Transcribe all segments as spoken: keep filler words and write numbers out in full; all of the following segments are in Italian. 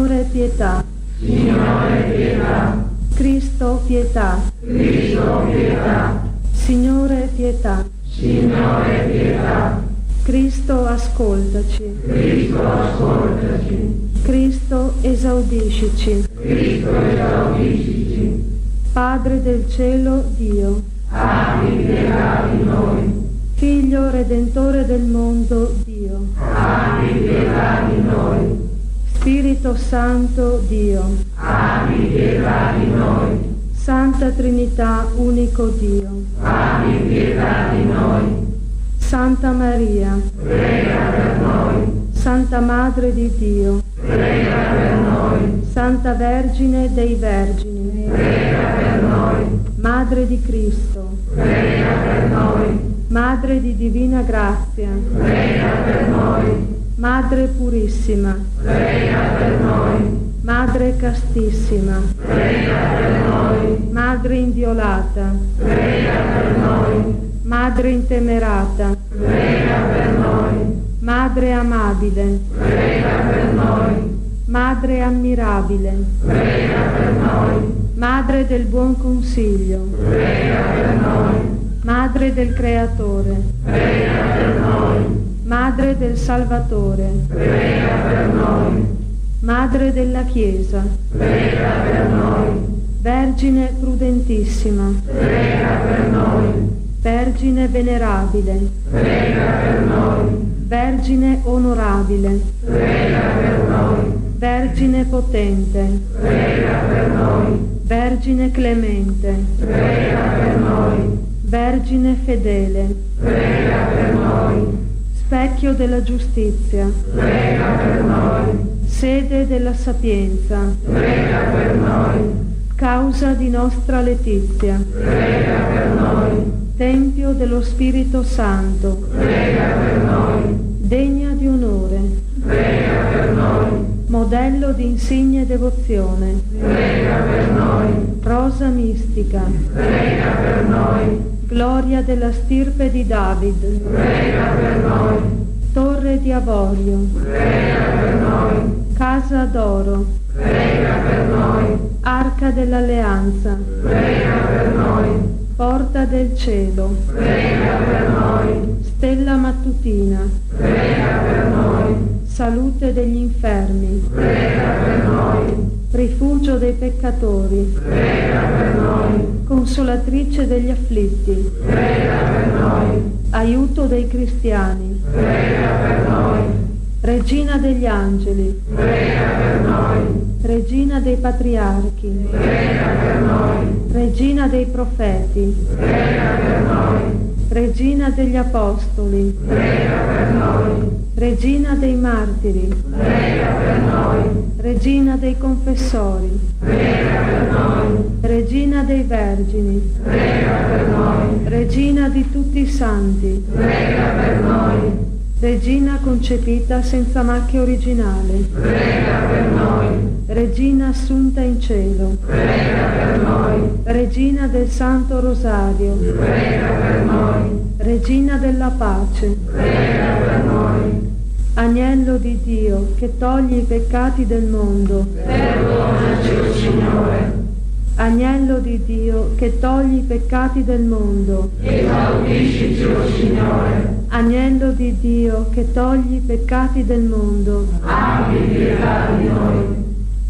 Signore pietà. Signore pietà. Cristo pietà. Cristo pietà. Signore pietà. Signore pietà. Cristo ascoltaci. Cristo ascoltaci. Cristo esaudiscici. Cristo esaudiscici. Padre del cielo Dio. Abbi pietà di noi. Figlio redentore del mondo Dio. Abbi pietà di noi. Spirito Santo Dio. Abbi pietà di noi. Santa Trinità unico Dio. Abbi pietà di noi. Santa Maria. Prega per noi. Santa Madre di Dio. Prega per noi. Santa Vergine dei Vergini. Prega per noi. Madre di Cristo. Prega per noi. Madre di divina grazia. Prega per noi. Madre purissima. Prega per noi. Madre castissima. Prega per noi. Madre inviolata. Prega per noi. Madre intemerata. Prega per noi. Madre amabile. Prega per noi. Madre ammirabile. Prega per noi. Madre del buon consiglio. Prega per noi. Madre del Creatore. Prega per noi. Madre del Salvatore. Prega per noi. Madre della Chiesa. Prega per noi. Vergine prudentissima. Prega per noi. Vergine venerabile. Prega per noi. Vergine onorabile. Prega per noi. Vergine potente. Prega per noi. Vergine clemente. Prega per noi. Vergine fedele. Prega per noi. Specchio della giustizia. Prega per noi. Sede della sapienza. Prega per noi. Causa di nostra letizia. Prega per noi. Tempio dello Spirito Santo. Prega per noi. Degna di onore. Prega per noi. Modello di insigne devozione. Prega per noi. Rosa mistica. Prega per noi. Gloria della stirpe di David. Prega per noi. Torre di avorio. Prega per noi. Casa d'oro. Prega per noi. Arca dell'alleanza. Prega per noi. Porta del cielo. Prega per noi. Stella mattutina. Prega per noi. Salute degli infermi. Prega per noi. Rifugio dei peccatori. Prega per noi. Consolatrice degli afflitti. Prega per noi. Aiuto dei cristiani. Prega per noi. Regina degli angeli. Prega per noi. Regina dei patriarchi. Prega per noi. Regina dei profeti. Prega per noi. Regina degli apostoli. Prega per noi. Regina dei martiri. Prega per noi. Regina dei confessori. Prega per noi. Regina dei vergini. Prega per noi. Regina di tutti i santi. Prega per noi. Regina concepita senza macchia originale. Prega per noi. Regina assunta in cielo. Prega per noi. Regina del Santo Rosario. Prega per noi. Regina della pace. Prega per noi. Agnello di Dio che togli i peccati del mondo. Perdonaci, o Signore. Agnello di Dio che togli i peccati del mondo. Esaudiscici, o Signore. Agnello di Dio che togli i peccati del mondo. Abbi pietà di noi.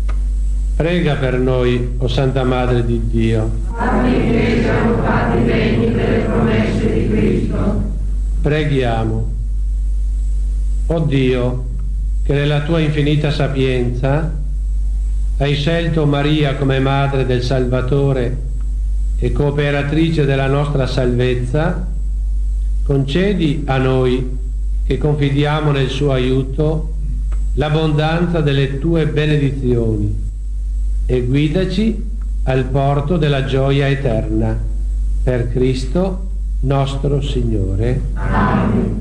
Prega per noi, o Santa Madre di Dio. Affinché siamo fatti degni delle promesse di Cristo. Preghiamo. O Dio, che nella tua infinita sapienza hai scelto Maria come Madre del Salvatore e cooperatrice della nostra salvezza, concedi a noi, che confidiamo nel suo aiuto, l'abbondanza delle tue benedizioni e guidaci al porto della gioia eterna. Per Cristo nostro Signore. Amen.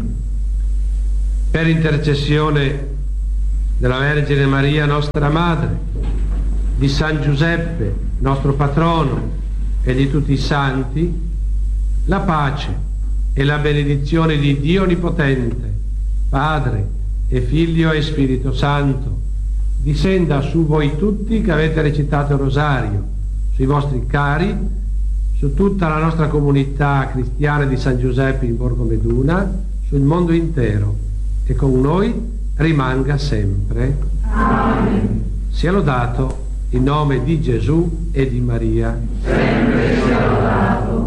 Per intercessione della Vergine Maria, nostra Madre, di San Giuseppe, nostro patrono, e di tutti i santi, la pace e la benedizione di Dio Onnipotente, Padre e Figlio e Spirito Santo, discenda su voi tutti che avete recitato il rosario, sui vostri cari, su tutta la nostra comunità cristiana di San Giuseppe in Borgo Meduna, sul mondo intero, e con noi rimanga sempre. Amen. Sia lodato il nome di Gesù e di Maria. Sempre sia lodato.